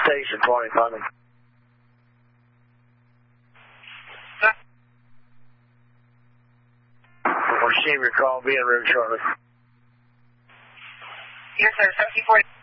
Station 20, London. We'll receive your call. Be en route shortly. Yes, sir. 1740.